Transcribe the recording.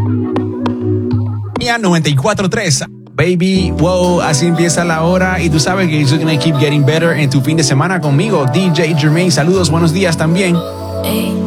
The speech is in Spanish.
94.3. Baby, wow, así empieza la hora y tú sabes que you're gonna keep getting better en tu fin de semana conmigo, DJ Jermaine. Saludos, buenos días también.